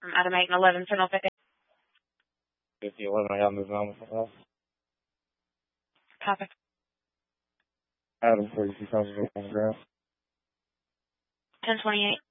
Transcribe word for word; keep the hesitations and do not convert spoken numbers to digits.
from Adam eight and eleven, Sentinel fifty. fifty eleven, I got moving on with myself. Copy. Adam, forty-two thousand on the ground. ten twenty-eight.